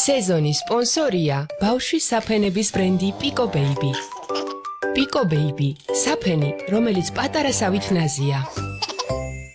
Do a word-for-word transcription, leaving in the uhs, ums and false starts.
სეზონის სპონსორია ბავშვის საფენების ბრენდი Pico Baby. Pico Baby, საფენი, რომელიც პატარასავით ნაზია.